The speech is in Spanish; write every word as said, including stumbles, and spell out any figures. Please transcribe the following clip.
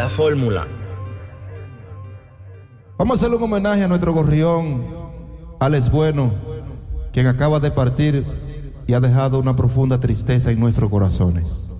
La fórmula. Vamos a hacerle un homenaje a nuestro gorrión, Alex Bueno, quien acaba de partir y ha dejado una profunda tristeza en nuestros corazones.